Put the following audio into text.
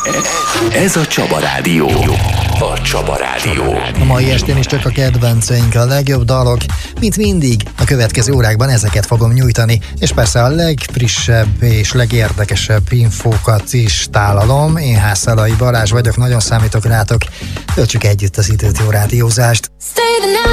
Ez a Csaba Rádió. A Csaba Rádió. A mai estén is csak a kedvenceink, a legjobb dalok. Mint mindig, a következő órákban ezeket fogom nyújtani, és persze a legfrissebb és legérdekesebb infókat is tálalom. Én Hászalai Balázs vagyok, nagyon számítok rátok. Töltsük együtt az időt, jó rádiózást!